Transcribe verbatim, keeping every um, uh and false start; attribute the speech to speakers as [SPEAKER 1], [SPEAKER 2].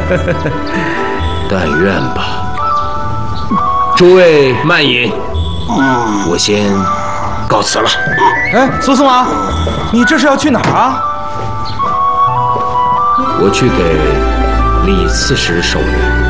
[SPEAKER 1] 但愿吧。诸位慢饮，我先告辞了。
[SPEAKER 2] 哎，苏司马，你这是要去哪儿啊？
[SPEAKER 1] 我去给李刺史守灵。